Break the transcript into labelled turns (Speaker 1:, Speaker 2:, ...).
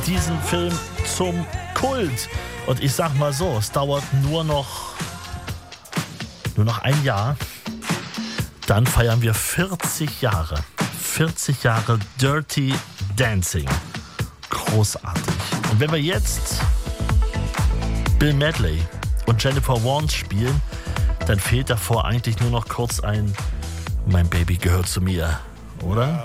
Speaker 1: diesen Film zum Kult. Und ich sag mal so, es dauert nur noch ein Jahr. Dann feiern wir 40 Jahre. 40 Jahre Dirty Dancing. Großartig. Und wenn wir jetzt Bill Medley und Jennifer Warnes spielen, dann fehlt davor eigentlich nur noch kurz ein Mein Baby gehört zu mir, oder?